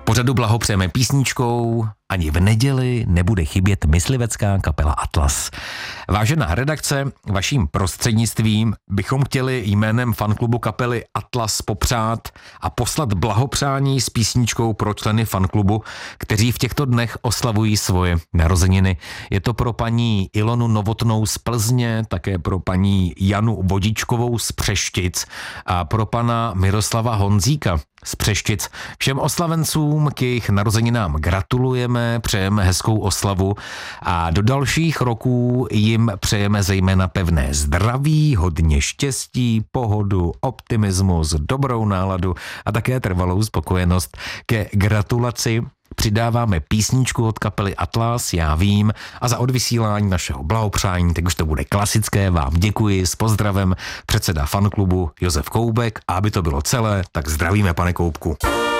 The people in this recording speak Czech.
pořadu blahopřejeme písničkou Ani v neděli nebude chybět myslivecká kapela Atlas. Vážená redakce, vaším prostřednictvím bychom chtěli jménem fanklubu kapely Atlas popřát a poslat blahopřání s písničkou pro členy fanklubu, kteří v těchto dnech oslavují svoje narozeniny. Je to pro paní Ilonu Novotnou z Plzně, také pro paní Janu Vodičkovou z Přeštic a pro pana Miroslava Honzíka z Přeštic. Všem oslavencům k jejich narozeninám gratulujeme, přejeme hezkou oslavu a do dalších roků jim přejeme zejména pevné zdraví, hodně štěstí, pohodu, optimismus, dobrou náladu a také trvalou spokojenost. Ke gratulaci přidáváme písničku od kapely Atlas, Já vím, a za odvysílání našeho blahopřání, tak už to bude klasické, vám děkuji, s pozdravem předseda fanklubu Josef Koubek, a aby to bylo celé, tak zdravíme, pane Koubku.